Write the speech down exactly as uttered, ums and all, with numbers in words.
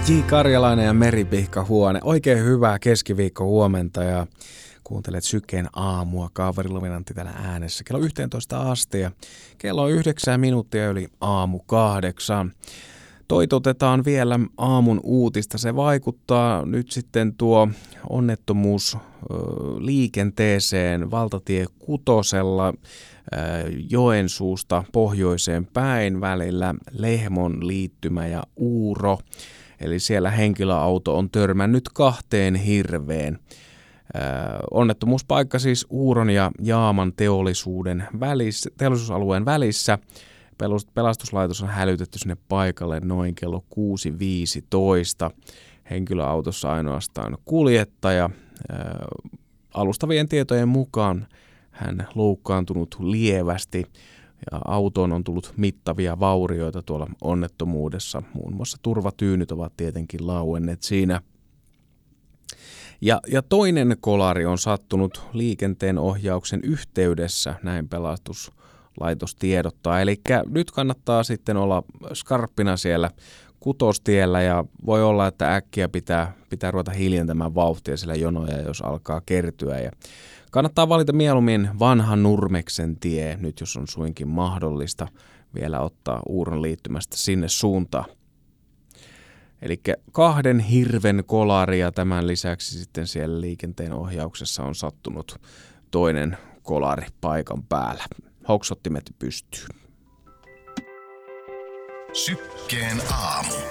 J. Karjalainen ja Meripihka Huone. Oikein hyvää keskiviikko huomenta ja kuuntelet Sykkeen aamua. Kaaveri Lovinantti täällä äänessä. Kello yhteentoista asti ja kello on yhdeksän minuuttia yli aamu kahdeksan. Toitotetaan vielä aamun uutista. Se vaikuttaa nyt sitten tuo onnettomuus liikenteeseen valtatie kutosella Joensuusta pohjoiseen päin välillä Lehmon liittymä ja Uuro. Eli siellä henkilöauto on törmännyt kahteen hirveen. Onnettomuuspaikka siis Uuron ja Jaaman teollisuuden välissä, teollisuusalueen välissä. Pelastuslaitos on hälytetty sinne paikalle noin kello kuusi viisitoista. Henkilöautossa ainoastaan kuljettaja. Alustavien tietojen mukaan hän loukkaantunut lievästi ja autoon on tullut mittavia vaurioita tuolla onnettomuudessa. Muun muassa turvatyynyt ovat tietenkin lauenneet siinä. Ja, ja toinen kolari on sattunut liikenteen ohjauksen yhteydessä, näin pelastuslaitos tiedottaa. Eli nyt kannattaa sitten olla skarppina siellä Kutostiellä ja voi olla, että äkkiä pitää, pitää ruveta hiljentämään vauhtia siellä jonoja, jos alkaa kertyä. Ja kannattaa valita mieluummin vanhan Nurmeksen tie, nyt jos on suinkin mahdollista vielä ottaa Uuron liittymästä sinne suuntaan. Eli kahden hirven kolari ja tämän lisäksi sitten siellä liikenteen ohjauksessa on sattunut toinen kolari paikan päällä. Hoksottimet pystyy. Sykkeen aamu.